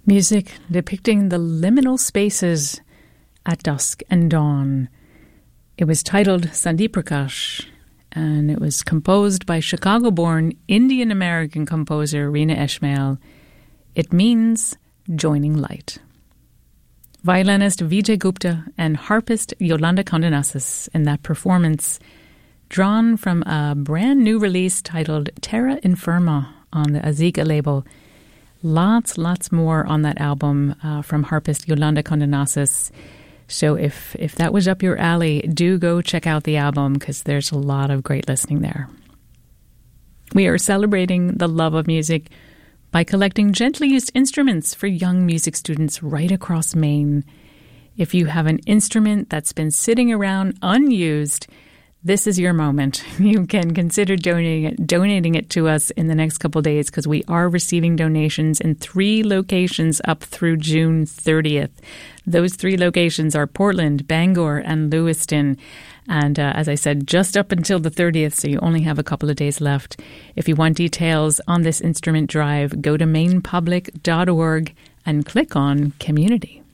Music depicting the liminal spaces at dusk and dawn. It was titled Sandeep Prakash, and it was composed by Chicago-born Indian-American composer Reena Esmail. It means joining light. Violinist Vijay Gupta and harpist Yolanda Condenasis in that performance, drawn from a brand new release titled Terra Infirma on the Azika label. Lots more on that album from harpist Yolanda Condenasis. So if that was up your alley, do go check out the album because there's a lot of great listening there. We are celebrating the love of music by collecting gently used instruments for young music students right across Maine. If you have an instrument that's been sitting around unused, this is your moment. You can consider donating it to us in the next couple days because we are receiving donations in 3 locations up through June 30th. Those 3 locations are Portland, Bangor, and Lewiston. And as I said, just up until the 30th, so you only have a couple of days left. If you want details on this instrument drive, go to mainepublic.org and click on Community.